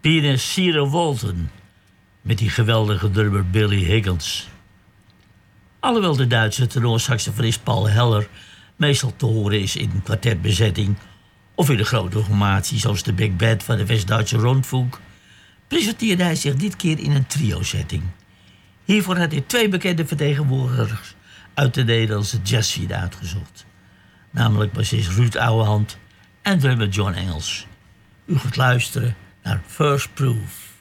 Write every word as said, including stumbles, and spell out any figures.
Pianist Cyril Walton met die geweldige drummer Billy Higgins. Alhoewel de Duitse tenorsaxofonist Paul Heller meestal te horen is in een kwartetbezetting of in een grote formatie zoals de Big Band van de West-Duitse Rundfunk, presenteerde hij zich dit keer in een trio-setting. Hiervoor had hij twee bekende vertegenwoordigers uit de Nederlandse jazzscene uitgezocht. Namelijk bassist Ruud Ouwehand en drummer John Engels. U gaat luisteren naar First Proof.